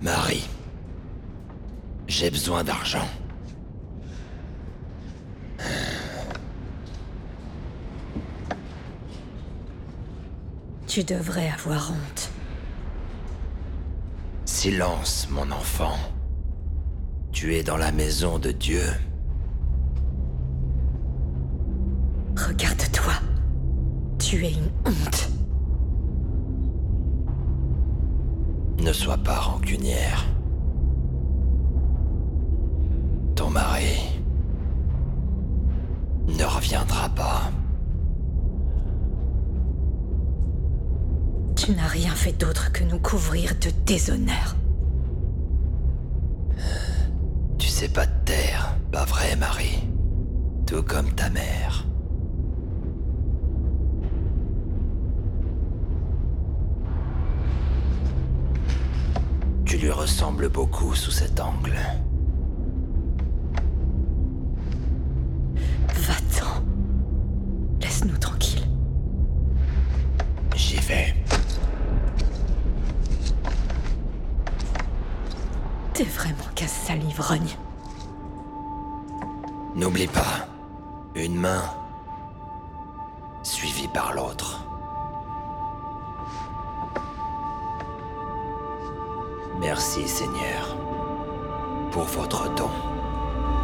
Marie, j'ai besoin d'argent. Tu devrais avoir honte. Silence, mon enfant. Tu es dans la maison de Dieu. Regarde-toi. Tu es une honte. Ne sois pas rancunière. Ton mari ne reviendra pas. Tu n'as rien fait d'autre que nous couvrir de déshonneur. Tu sais pas te taire, pas vrai, Marie? Tout comme ta mère. Tu lui ressembles beaucoup sous cet angle. Va-t'en. Laisse-nous tranquilles. J'y vais. T'es vraiment qu'un sale ivrogne. N'oublie pas, une main suivie par l'autre. Merci, Seigneur, pour votre don.